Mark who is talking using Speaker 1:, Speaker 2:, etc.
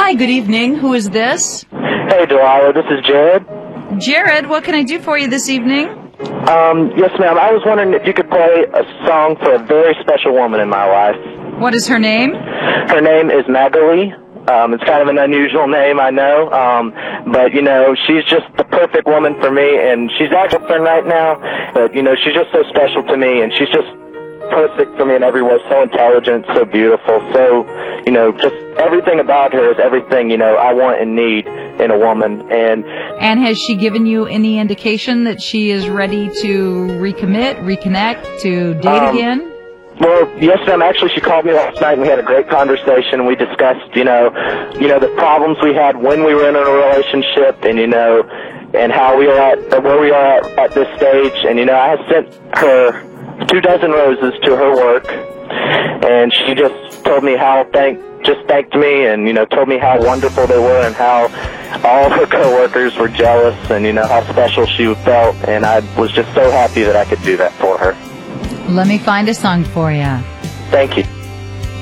Speaker 1: Hi, good evening. Who is this?
Speaker 2: Hey, Delilah, this is Jared.
Speaker 1: Jared, what can I do for you this evening?
Speaker 2: Yes, ma'am. I was wondering if you could play a song for a very special woman in my life.
Speaker 1: What is her name?
Speaker 2: Her name is Magali. It's kind of an unusual name, I know, but, she's just the perfect woman for me, and she's actually right now, but, she's just so special to me, and she's just perfect for me in every way, so intelligent, so beautiful, so, just everything about her is everything, I want and need in a woman.
Speaker 1: And has she given you any indication that she is ready to reconnect, to date again?
Speaker 2: Well, yes, ma'am. Actually, she called me last night, and we had a great conversation, and we discussed, the problems we had when we were in a relationship, and, and how we are where we are at this stage. And, I sent her 24 roses to her work, and she just told me how thanked me, and, told me how wonderful they were, and how all of her coworkers were jealous, and, how special she felt, and I was just so happy that I could do that for her.
Speaker 1: Let me find a song for you.
Speaker 2: Thank you.